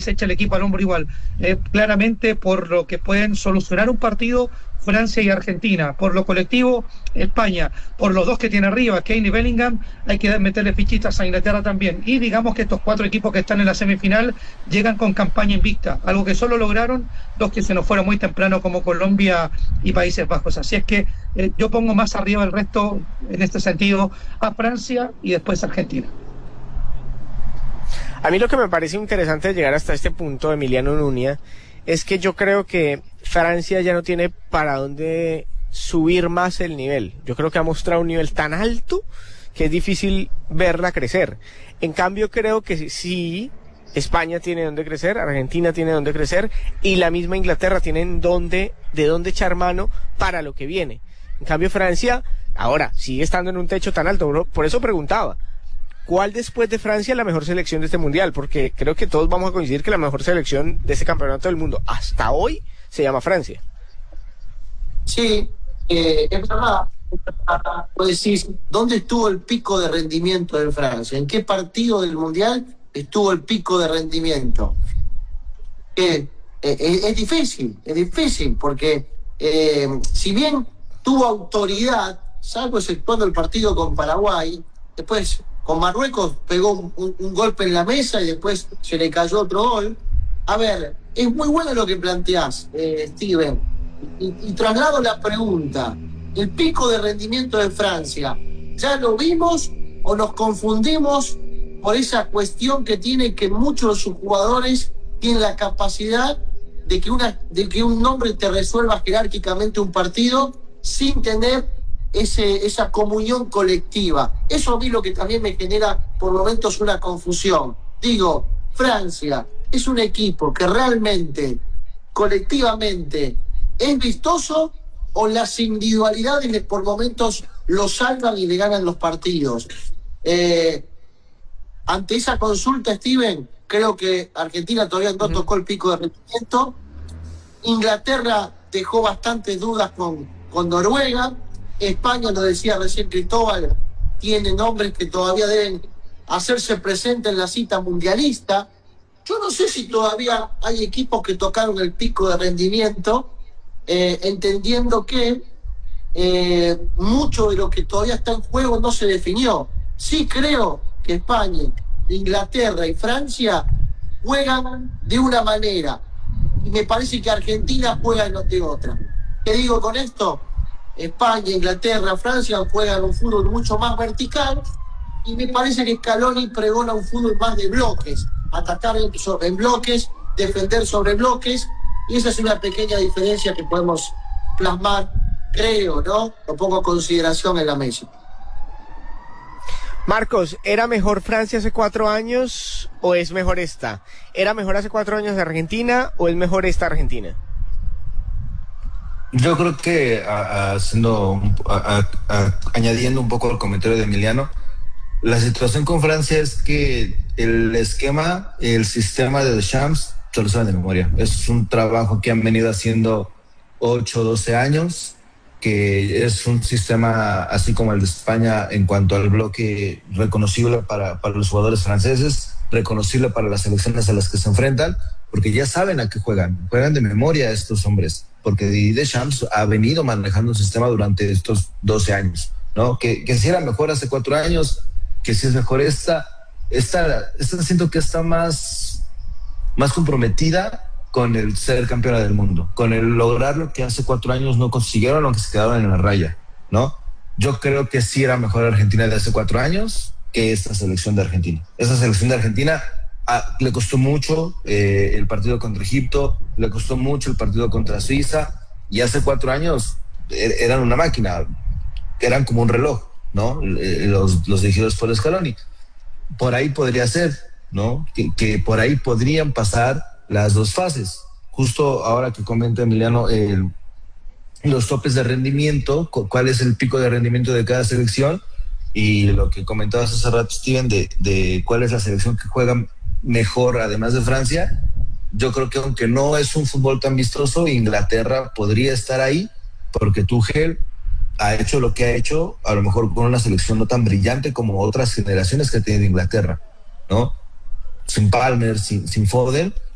se echa el equipo al hombro igual. Claramente por lo que pueden solucionar un partido Francia y Argentina, por lo colectivo España, por los dos que tiene arriba, Kane y Bellingham, hay que meterle fichitas a Inglaterra también. Y digamos que estos 4 equipos que están en la semifinal llegan con campaña invicta, algo que solo lograron los que se nos fueron muy temprano como Colombia y Países Bajos. Así es que yo pongo más arriba el resto en este sentido a Francia y después a Argentina. A mí lo que me parece interesante de llegar hasta este punto, Emiliano Nuña, es que yo creo que Francia ya no tiene para dónde subir más el nivel. Yo creo que ha mostrado un nivel tan alto que es difícil verla crecer. En cambio, creo que sí, España tiene donde crecer, Argentina tiene donde crecer y la misma Inglaterra tienen de dónde echar mano para lo que viene. En cambio, Francia ahora sigue estando en un techo tan alto. Por eso preguntaba, ¿cuál después de Francia es la mejor selección de este mundial? Porque creo que todos vamos a coincidir que la mejor selección de este campeonato del mundo hasta hoy se llama Francia. Sí, es verdad. Vos decís, ¿dónde estuvo el pico de rendimiento de Francia? ¿En qué partido del mundial estuvo el pico de rendimiento? Es difícil, porque si bien tuvo autoridad, salvo exceptuando el partido con Paraguay, después con Marruecos pegó un golpe en la mesa y después se le cayó otro gol. A ver, es muy bueno lo que planteás, Steven, y traslado la pregunta. El pico de rendimiento de Francia, ¿ya lo vimos o nos confundimos por esa cuestión que tiene que muchos de sus jugadores tienen la capacidad de que un nombre te resuelva jerárquicamente un partido sin tener esa comunión colectiva? Eso a mí lo que también me genera por momentos una confusión. Digo, Francia es un equipo que realmente, colectivamente, es vistoso, o las individualidades por momentos lo salvan y le ganan los partidos. Ante esa consulta, Steven, creo que Argentina todavía no tocó el pico de rendimiento. Inglaterra dejó bastantes dudas con Noruega. España, lo decía recién Cristóbal, tiene nombres que todavía deben hacerse presentes en la cita mundialista. Yo no sé si todavía hay equipos que tocaron el pico de rendimiento, entendiendo que mucho de lo que todavía está en juego no se definió. Sí creo que España, Inglaterra y Francia juegan de una manera, y me parece que Argentina juega de otra. ¿Qué digo con esto? España, Inglaterra, Francia juegan un fútbol mucho más vertical, y me parece que Scaloni pregona un fútbol más de bloques, atacar en bloques, defender sobre bloques, y esa es una pequeña diferencia que podemos plasmar, creo, ¿no? Lo pongo en consideración en la mesa. Marcos, ¿era mejor Francia hace 4 años o es mejor esta? ¿Era mejor hace 4 años Argentina o es mejor esta Argentina? Yo creo que añadiendo un poco al comentario de Emiliano, la situación con Francia es que el sistema de Deschamps se lo saben de memoria. Es un trabajo que han venido haciendo 8 o 12 años, que es un sistema así como el de España en cuanto al bloque, reconocible para los jugadores franceses, reconocible para las selecciones a las que se enfrentan, porque ya saben a qué juegan de memoria estos hombres, porque Deschamps ha venido manejando un sistema durante estos 12 años, ¿no? Que si era mejor hace 4 años, que si es mejor esta siento que está más comprometida con el ser campeona del mundo, con el lograr lo que hace 4 años no consiguieron, aunque se quedaron en la raya, ¿no? Yo creo que sí era mejor Argentina de hace 4 años que esta selección de Argentina. Esa selección de Argentina le costó mucho el partido contra Egipto, le costó mucho el partido contra Suiza, y hace 4 años eran una máquina, eran como un reloj, ¿no? Los dirigidos por Scaloni. Por ahí podría ser, ¿no? Que por ahí podrían pasar las dos fases. Justo ahora que comenta Emiliano los topes de rendimiento, cuál es el pico de rendimiento de cada selección, y lo que comentabas hace rato, Steven, de cuál es la selección que juega mejor además de Francia. Yo creo que aunque no es un fútbol tan vistoso, Inglaterra podría estar ahí, porque Tuchel ha hecho lo que ha hecho, a lo mejor con una selección no tan brillante como otras generaciones que ha tenido Inglaterra, ¿no? Sin Palmer, sin Foden,